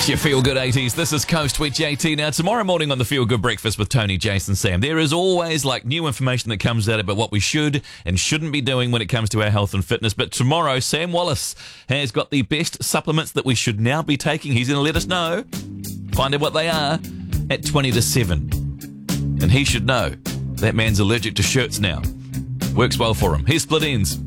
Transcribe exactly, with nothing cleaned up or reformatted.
It's your Feel Good eighties. This is Coast with J T. Now, tomorrow morning on the Feel Good Breakfast with Tony, Jason, Sam, there is always like new information that comes out about what we should and shouldn't be doing when it comes to our health and fitness. But tomorrow, Sam Wallace has got the best supplements that we should now be taking. He's going to let us know. Find out what they are at twenty to seven. And he should know that man's allergic to shirts now. Works well for him. Here's Split Ends.